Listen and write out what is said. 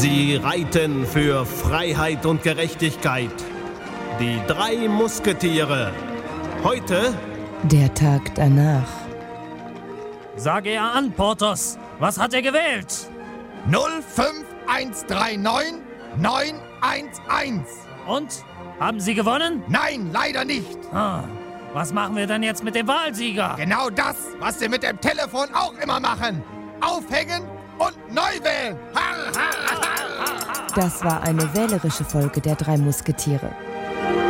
Sie reiten für Freiheit und Gerechtigkeit. Die 3 Musketiere. Heute der Tag danach. Sage er an, Porthos. Was hat er gewählt? 05139 911. Und? Haben Sie gewonnen? Nein, leider nicht. Was machen wir denn jetzt mit dem Wahlsieger? Genau das, was Sie mit dem Telefon auch immer machen. Aufhängen und neu wählen. Das war eine wählerische Folge der 3 Musketiere.